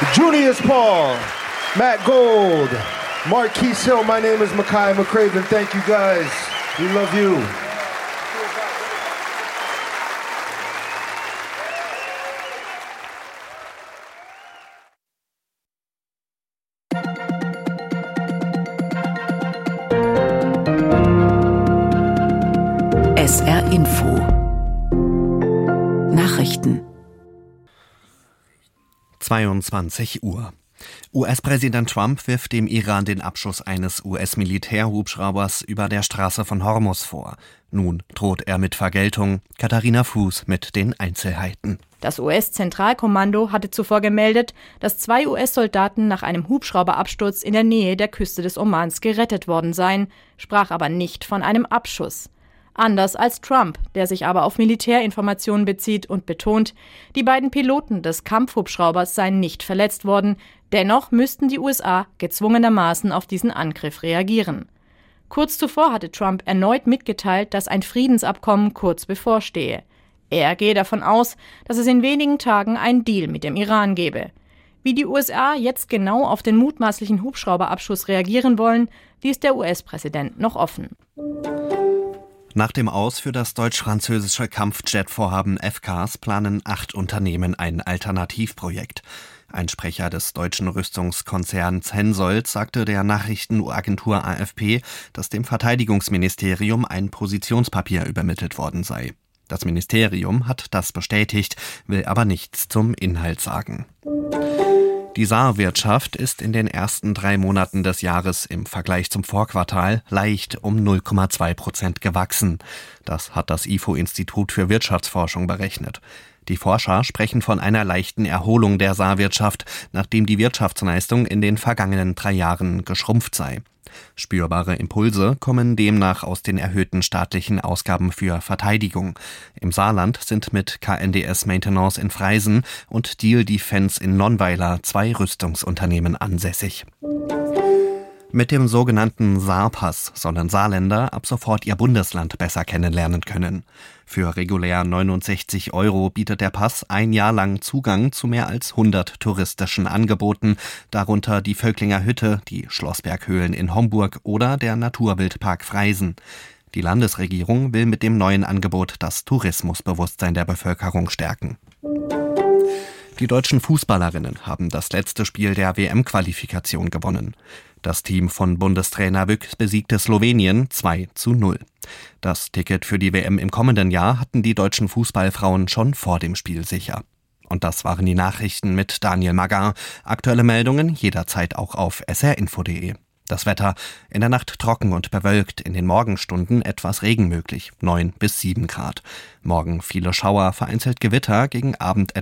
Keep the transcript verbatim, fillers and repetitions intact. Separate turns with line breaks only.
Junius Paul, Matt Gold, Marquise Hill. My name is Mekhi McCraven. Thank you guys. We love you.
S R Info Nachrichten
zweiundzwanzig Uhr. U S-Präsident Trump wirft dem Iran den Abschuss eines U S-Militärhubschraubers über der Straße von Hormuz vor. Nun droht er mit Vergeltung. Katharina Fuß mit den Einzelheiten.
Das U S-Zentralkommando hatte zuvor gemeldet, dass zwei U S-Soldaten nach einem Hubschrauberabsturz in der Nähe der Küste des Omans gerettet worden seien, sprach aber nicht von einem Abschuss. Anders als Trump, der sich aber auf Militärinformationen bezieht und betont, die beiden Piloten des Kampfhubschraubers seien nicht verletzt worden, dennoch müssten die U S A gezwungenermaßen auf diesen Angriff reagieren. Kurz zuvor hatte Trump erneut mitgeteilt, dass ein Friedensabkommen kurz bevorstehe. Er gehe davon aus, dass es in wenigen Tagen einen Deal mit dem Iran gebe. Wie die U S A jetzt genau auf den mutmaßlichen Hubschrauberabschuss reagieren wollen, ließ der U S-Präsident noch offen.
Nach dem Aus für das deutsch-französische Kampfjet-Vorhaben F C A S planen acht Unternehmen ein Alternativprojekt. Ein Sprecher des deutschen Rüstungskonzerns Hensoldt sagte der Nachrichtenagentur A F P, dass dem Verteidigungsministerium ein Positionspapier übermittelt worden sei. Das Ministerium hat das bestätigt, will aber nichts zum Inhalt sagen. Die Saarwirtschaft ist in den ersten drei Monaten des Jahres im Vergleich zum Vorquartal leicht um null Komma zwei Prozent gewachsen. Das hat das I F O-Institut für Wirtschaftsforschung berechnet. Die Forscher sprechen von einer leichten Erholung der Saarwirtschaft, nachdem die Wirtschaftsleistung in den vergangenen drei Jahren geschrumpft sei. Spürbare Impulse kommen demnach aus den erhöhten staatlichen Ausgaben für Verteidigung. Im Saarland sind mit K N D S Maintenance in Freisen und Diehl Defense in Nonnweiler zwei Rüstungsunternehmen ansässig. Mit dem sogenannten Saarpass sollen Saarländer ab sofort ihr Bundesland besser kennenlernen können. Für regulär neunundsechzig Euro bietet der Pass ein Jahr lang Zugang zu mehr als hundert touristischen Angeboten, darunter die Völklinger Hütte, die Schlossberghöhlen in Homburg oder der Naturwildpark Freisen. Die Landesregierung will mit dem neuen Angebot das Tourismusbewusstsein der Bevölkerung stärken. Die deutschen Fußballerinnen haben das letzte Spiel der W M-Qualifikation gewonnen. Das Team von Bundestrainer Bück besiegte Slowenien zwei zu null. Das Ticket für die W M im kommenden Jahr hatten die deutschen Fußballfrauen schon vor dem Spiel sicher. Und das waren die Nachrichten mit Daniel Magar. Aktuelle Meldungen jederzeit auch auf s r info punkt d e. Das Wetter: in der Nacht trocken und bewölkt, in den Morgenstunden etwas Regen möglich, neun bis sieben Grad. Morgen viele Schauer, vereinzelt Gewitter, gegen Abend etwas